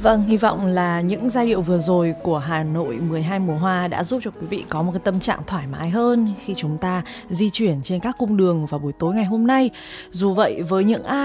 Vâng, hy vọng là những giai điệu vừa rồi của Hà Nội 12 mùa hoa đã giúp cho quý vị có một cái tâm trạng thoải mái hơn khi chúng ta di chuyển trên các cung đường vào buổi tối ngày hôm nay. Dù vậy, với những ai